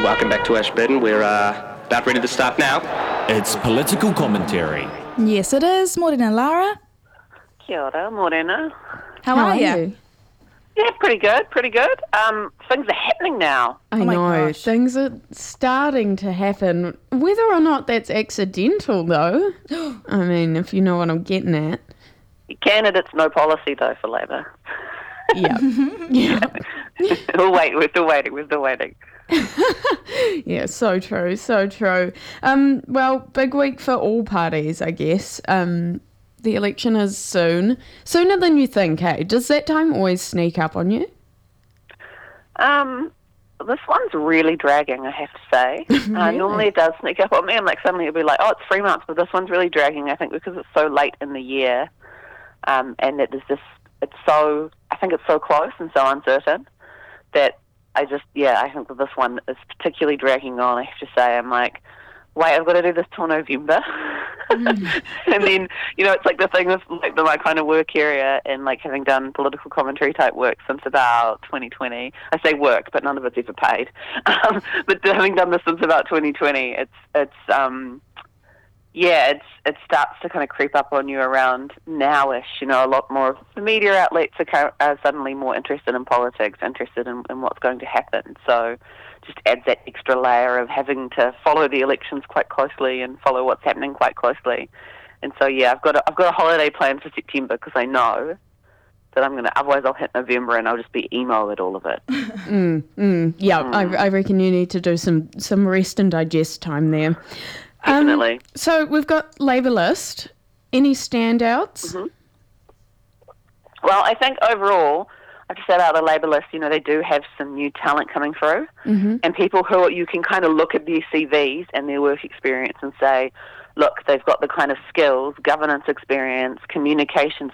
welcome back to Ashburton. We're about ready to start now. It's political commentary. Yes, it is. Morena Lara. Kia ora, morena. How are you? Yeah, pretty good. Things are happening now. I my know, gosh. things are starting to happen. Whether or not that's accidental, though. I mean, if you know what I'm getting at. Candidates, no policy, though, for Labour. Yeah. Yeah. We're still waiting. Yeah, so true. Well, big week for all parties, I guess. The election is soon. Sooner than you think, hey? Does that time always sneak up on you? This one's really dragging, I have to say. Really? Normally it does sneak up on me. I'm like, suddenly it'll be like, oh, it's 3 months, but this one's really dragging, I think, because it's so late in the year. And I think it's so close and so uncertain that I think that this one is particularly dragging on, I have to say. I'm like, wait, I've got to do this till November. And then, it's like the thing with like my kind of work area and like having done political commentary type work since about 2020. I say work, but none of it's ever paid. But having done this since about 2020, it starts to kind of creep up on you around now-ish. A lot more of the media outlets are suddenly more interested in politics, interested in what's going to happen. So just adds that extra layer of having to follow the elections quite closely and follow what's happening quite closely. And so, I've got a holiday planned for September because I know that otherwise I'll hit November and I'll just be emo at all of it. I reckon you need to do some rest and digest time there. Definitely. So we've got Labour list. Any standouts? Mm-hmm. Well, I think overall, I have to say about the Labour list, they do have some new talent coming through, and people who you can kind of look at their CVs and their work experience and say, look, they've got the kind of skills, governance experience, communications,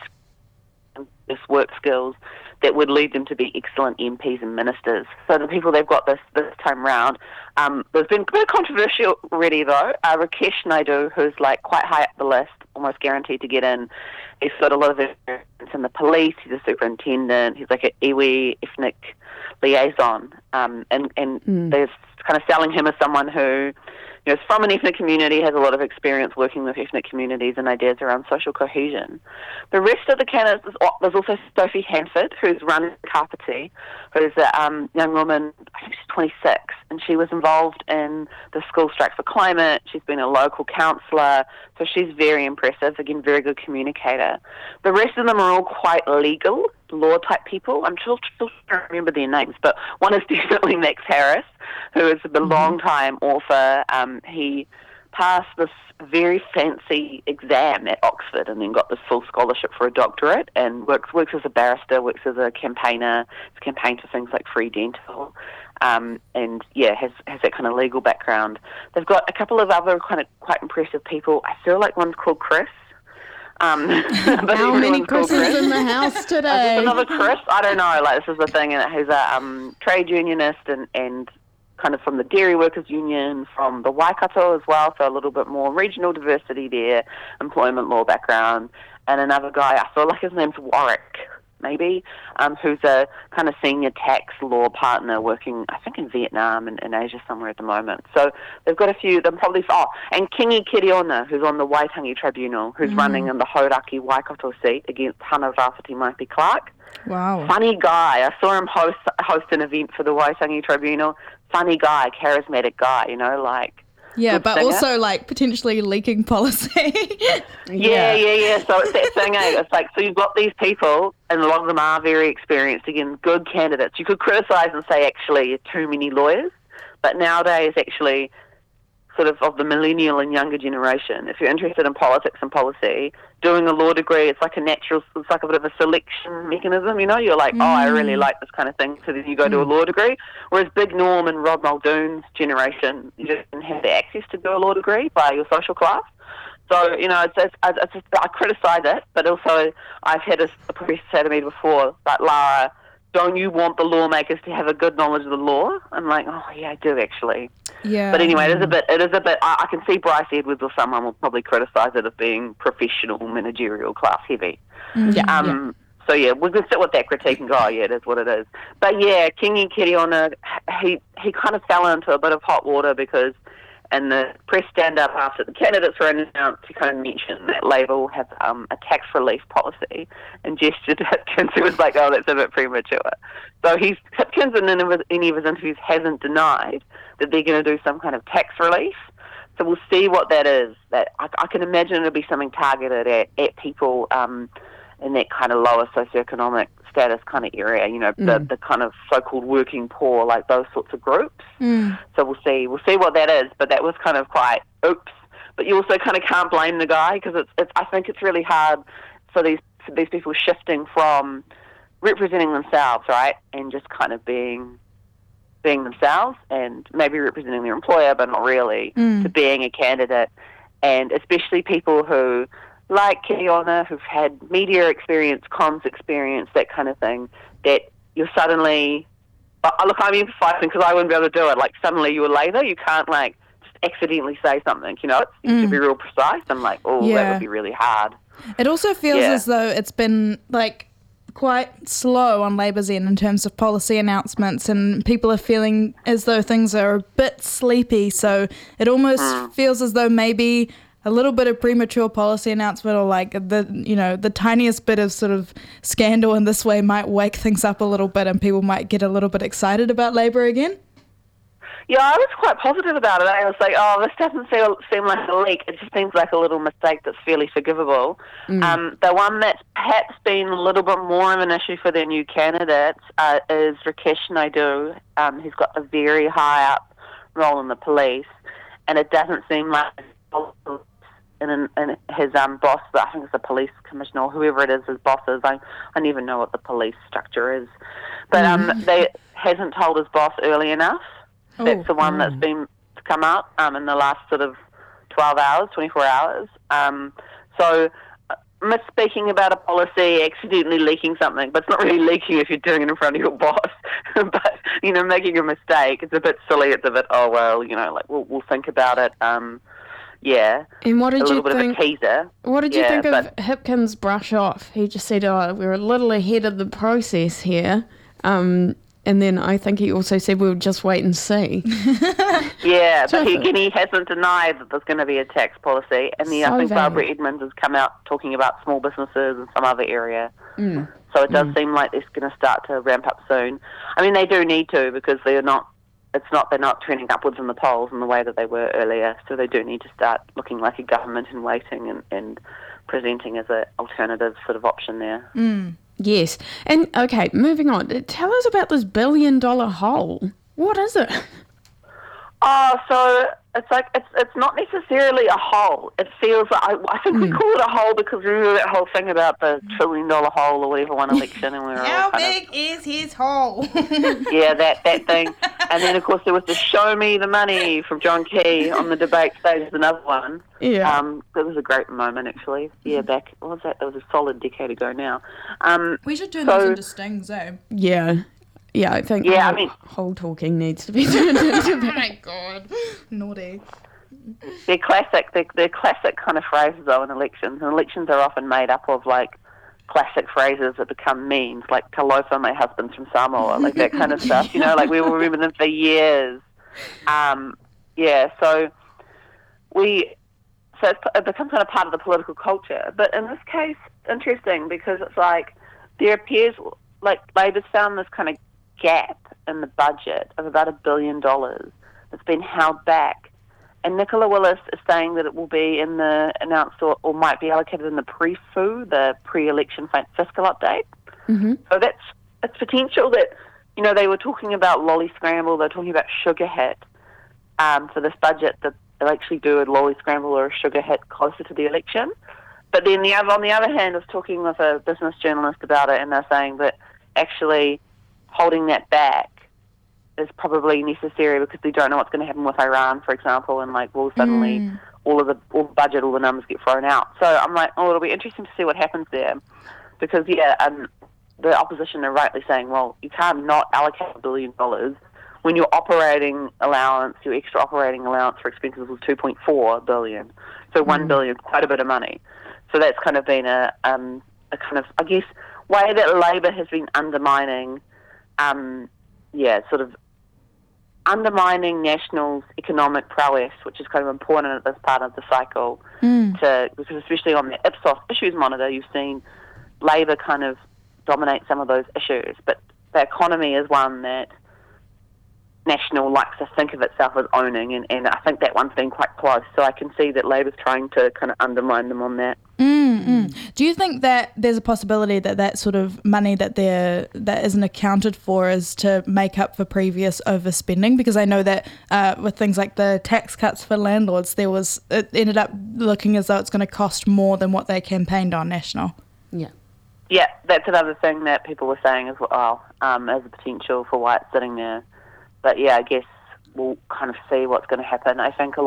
work skills that would lead them to be excellent MPs and ministers. So the people they've got this time round, there's been a bit controversial already though. Rakesh Naidu, who's like quite high up the list, almost guaranteed to get in. He's got a lot of experience in the police. He's a superintendent. He's like an iwi ethnic liaison, and they're kind of selling him as someone who is from an ethnic community, has a lot of experience working with ethnic communities and ideas around social cohesion. The rest of the candidates, there's also Sophie Hanford, who's running Kapiti, who's a young woman, I think she's 26, and she was involved in the School Strike for Climate. She's been a local councillor, so she's very impressive, again, very good communicator. The rest of them are all quite legal, law-type people. I'm still trying to remember their names, but one is definitely Max Harris, who is a long-time author. He passed this very fancy exam at Oxford and then got this full scholarship for a doctorate and works as a barrister, works as a campaigner, has campaigned for things like free dental, has that kind of legal background. They've got a couple of other kind of quite impressive people. I feel like one's called Chris. How many Chris's in the house today? Just another Chris? I don't know. Like, this is the thing. And he's a trade unionist and kind of from the Dairy Workers Union, from the Waikato as well, so a little bit more regional diversity there, employment law background. And another guy, I feel like his name's Warwick, maybe, who's a kind of senior tax law partner working, I think, in Vietnam and in Asia somewhere at the moment. So they've got a few, and Kingi Kiriona, who's on the Waitangi Tribunal, who's running in the Hauraki Waikato seat against Hana Rafati Maipi Clark. Wow. Funny guy. I saw him host an event for the Waitangi Tribunal. Funny guy, charismatic guy, Yeah, good but singer. also like potentially leaking policy. Yeah. So it's that thing, eh? It's like, so you've got these people, and a lot of them are very experienced, again, good candidates. You could criticise and say, actually, you're too many lawyers, but nowadays, actually, sort of the millennial and younger generation, if you're interested in politics and policy, doing a law degree, it's like a bit of a selection mechanism, You're like, oh, I really like this kind of thing, so then you go to a law degree. Whereas Big Norm and Rod Muldoon's generation, you didn't have the access to do a law degree by your social class. So, I criticise it, but also I've had a professor say to me before, like, Lara, don't you want the lawmakers to have a good knowledge of the law? I'm like, oh yeah, I do actually. Yeah. But anyway, it is a bit. I can see Bryce Edwards or someone will probably criticise it as being professional, managerial, class heavy. So So yeah, we can sit with that critique and go, oh yeah, it is what it is. But yeah, Kingi Kiriona, he kind of fell into a bit of hot water because in the press stand-up after the candidates were announced, he kind of mentioned that Labour will have a tax relief policy and gestured to Hipkins, who was like, oh, that's a bit premature. So Hipkins in any of his interviews hasn't denied that they're going to do some kind of tax relief. So we'll see what that is. That I can imagine it'll be something targeted at people in that kind of lower socioeconomic status kind of area, the kind of so-called working poor, like those sorts of groups. So we'll see what that is. But that was kind of quite oops. But you also kind of can't blame the guy because I think it's really hard for these people shifting from representing themselves, right, and just kind of being themselves and maybe representing their employer, but not really, to being a candidate, and especially people who, like Kiriona, who've had media experience, comms experience, that kind of thing, that you're suddenly, look, I'm emphasising because I wouldn't be able to do it, like suddenly you're Labour, you can't like just accidentally say something, you should be real precise. I'm like, that would be really hard. It also feels as though it's been like quite slow on Labour's end in terms of policy announcements, and people are feeling as though things are a bit sleepy, so it almost feels as though maybe a little bit of premature policy announcement or like the tiniest bit of sort of scandal in this way might wake things up a little bit and people might get a little bit excited about Labour again. Yeah, I was quite positive about it. I was like, this doesn't seem like a leak. It just seems like a little mistake that's fairly forgivable. The one that's perhaps been a little bit more of an issue for their new candidates is Rakesh Naidu. He's got a very high up role in the police, and it doesn't seem like and his boss, I think it's the police commissioner or whoever it is, his boss is. I never know what the police structure is. But they hasn't told his boss early enough. That's the one that's been come out in the last sort of 12 hours, 24 hours. So misspeaking about a policy, accidentally leaking something, but it's not really leaking if you're doing it in front of your boss. But, making a mistake, it's a bit silly. It's a bit, we'll think about it. Yeah. And what did you think? A little bit of a teaser. What did you think of Hipkins' brush off? He just said, we're a little ahead of the process here. And then I think he also said we'll just wait and see. Yeah, but he hasn't denied that there's going to be a tax policy. And I think Barbara Edmonds has come out talking about small businesses and some other area. So it does seem like it's going to start to ramp up soon. I mean, they do need to because they're not trending upwards in the polls in the way that they were earlier. So they do need to start looking like a government in waiting and presenting as an alternative sort of option there. Yes. And, okay, moving on. Tell us about this $1 billion hole. What is it? So it's like it's not necessarily a hole. It feels like I think we call it a hole because remember that whole thing about the $1 trillion hole or whatever one election, and we were how big is his hole? Yeah, that thing. And then of course there was the "Show Me the Money" from John Key on the debate stage. Is another one. Yeah. That was a great moment actually. Yeah, back what was that? That was a solid decade ago now. We should turn those into stings, eh? Yeah. Yeah, I think whole talking needs to be turned into that. Oh my God. Naughty. They're classic kind of phrases though in elections. And elections are often made up of like classic phrases that become memes, like "Talofa, my husband's from Samoa," like that kind of stuff. Like we will remember them for years. So it becomes kind of part of the political culture. But in this case, interesting because it's like there appears like Labour's found this kind of gap in the budget of about $1 billion that's been held back. And Nicola Willis is saying that it will be in the announced or might be allocated in the pre-FU, the pre-election fiscal update. So it's potential that, they were talking about Lolly Scramble, they're talking about Sugar Hit for this budget, that they'll actually do a Lolly Scramble or a Sugar Hit closer to the election. But then on the other hand, I was talking with a business journalist about it, and they're saying that actually holding that back is probably necessary because they don't know what's going to happen with Iran, for example, and suddenly all the budget, all the numbers get thrown out. So I'm like, it'll be interesting to see what happens there, because the opposition are rightly saying, well, you can't not allocate $1 billion when your operating allowance, your extra operating allowance for expenses was $2.4 billion. So $1 billion, quite a bit of money. So that's kind of been a kind of, I guess, way that Labour has been undermining, sort of undermining National's economic prowess, which is kind of important at this part of the cycle, because especially on the Ipsos issues monitor, you've seen Labour kind of dominate some of those issues, but the economy is one that National likes to think of itself as owning, and I think that one's been quite close, so I can see that Labour's trying to kind of undermine them on that. Do you think that there's a possibility that sort of money that isn't accounted for is to make up for previous overspending? Because I know that with things like the tax cuts for landlords, it ended up looking as though it's going to cost more than what they campaigned on National. Yeah, that's another thing that people were saying as well, as a potential for why it's sitting there. But yeah, I guess we'll kind of see what's going to happen. I think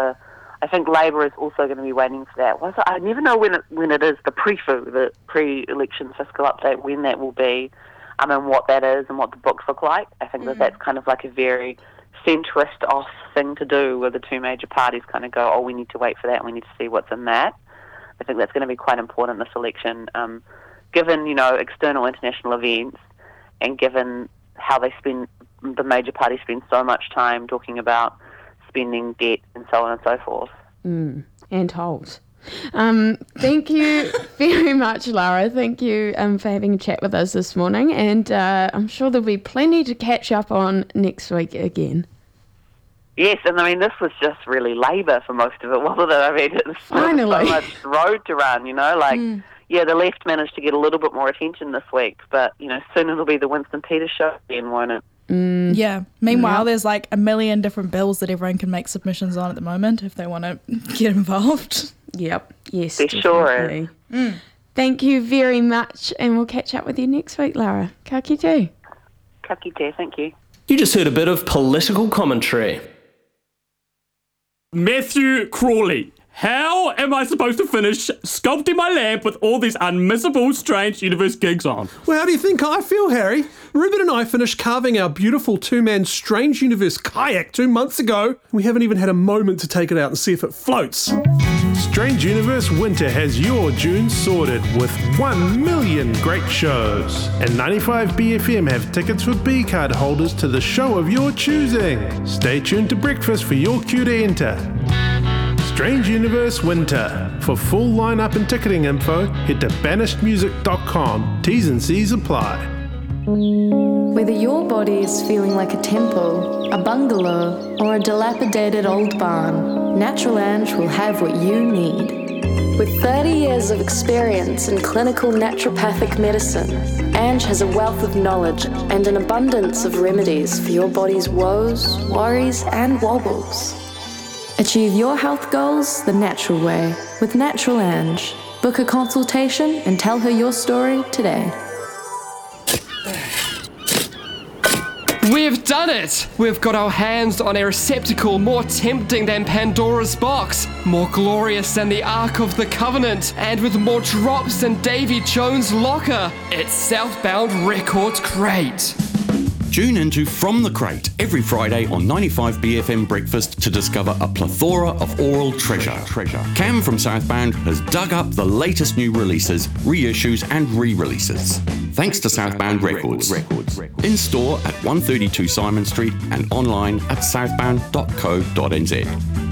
I think Labour is also going to be waiting for that. I never know when it is, the PREFU, the pre-election fiscal update, when that will be, and what that is and what the books look like. I think that's kind of like a very centrist-off thing to do, where the two major parties kind of go, oh, we need to wait for that and we need to see what's in that. I think that's going to be quite important in this election, given, external international events and given how the major parties spend so much time talking about spending, debt, and so on and so forth. And hold. Thank you very much, Lara. Thank you for having a chat with us this morning, and I'm sure there'll be plenty to catch up on next week again. Yes, and I mean, this was just really Labour for most of it, wasn't it? I mean, it's Finally. so much road to run, Yeah, the left managed to get a little bit more attention this week, but, soon it'll be the Winston Peters show again, won't it? Yeah. Meanwhile, there's like a million different bills that everyone can make submissions on at the moment if they want to get involved. Yep. Yes. There definitely. sure is. Thank you very much, and we'll catch up with you next week, Lara. Ka kite. Ka kite, thank you. You just heard a bit of political commentary. Matthew Crawley. How am I supposed to finish sculpting my lamp with all these unmissable Strange Universe gigs on? Well, how do you think I feel, Harry? Ruben and I finished carving our beautiful two-man Strange Universe kayak 2 months ago. We haven't even had a moment to take it out and see if it floats. Strange Universe Winter has your June sorted with 1 million great shows. And 95BFM have tickets for B-card holders to the show of your choosing. Stay tuned to breakfast for your cue to enter. Strange Universe Winter. For full lineup and ticketing info, head to banishedmusic.com. T's and C's apply. Whether your body is feeling like a temple, a bungalow, or a dilapidated old barn, Natural Ange will have what you need. With 30 years of experience in clinical naturopathic medicine, Ange has a wealth of knowledge and an abundance of remedies for your body's woes, worries, and wobbles. Achieve your health goals the natural way with Natural Ange. Book a consultation and tell her your story today. We've done it! We've got our hands on a receptacle more tempting than Pandora's box, more glorious than the Ark of the Covenant, and with more drops than Davy Jones' locker. It's Southbound Records Crate. Tune into From the Crate every Friday on 95BFM Breakfast to discover a plethora of oral treasure. Cam from Southbound has dug up the latest new releases, reissues and re-releases. Thanks to Southbound Records. In store at 132 Simon Street and online at southbound.co.nz.